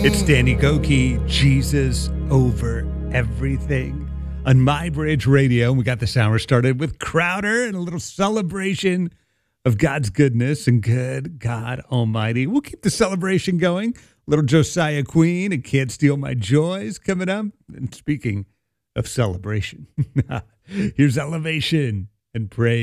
It's Danny Gokey, Jesus Over Everything on My Bridge Radio. We got this hour started with Crowder and a little celebration of God's goodness and good God Almighty. We'll keep the celebration going. Little Josiah Queen and Can't Steal My Joys coming up. And speaking of celebration, here's Elevation and Praise.